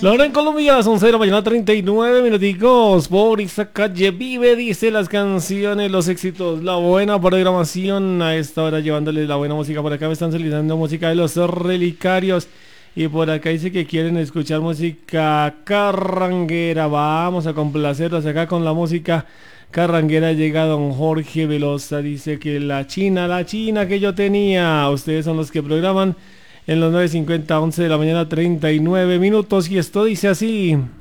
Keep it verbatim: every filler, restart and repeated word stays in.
La hora en Colombia a las once de la mañana, treinta y nueve minuticos. Por esta calle vive, dice las canciones, los éxitos, la buena programación. A esta hora llevándoles la buena música. Por acá me están solicitando música de los relicarios. Y por acá dice que quieren escuchar música carranguera. Vamos a complacerlos acá con la música carranguera. Llega don Jorge Velosa. Dice que la china, la china que yo tenía. Ustedes son los que programan en los nueve cincuenta, once de la mañana, treinta y nueve minutos. Y esto dice así.